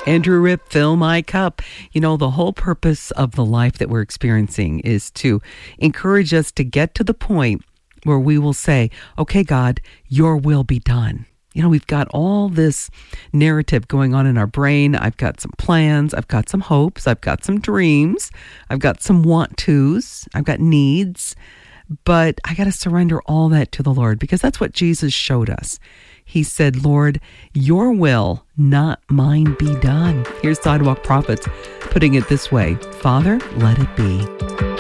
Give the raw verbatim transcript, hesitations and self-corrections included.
Andrew Ripp, Fill My Cup. You know, the whole purpose of the life that we're experiencing is to encourage us to get to the point where we will say, okay, God, your will be done. You know, we've got all this narrative going on in our brain. I've got some plans. I've got some hopes. I've got some dreams. I've got some want-tos. I've got needs. But I got to surrender all that to the Lord, because that's what Jesus showed us. He said, Lord, your will, not mine, be done. Here's Sidewalk Prophets putting it this way: Father, let it be.